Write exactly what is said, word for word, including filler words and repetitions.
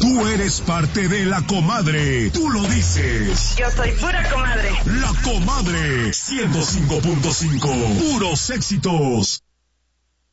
Tú eres parte de La Comadre. Tú lo dices. Yo soy pura comadre. La Comadre. ciento cinco punto cinco. Puros éxitos.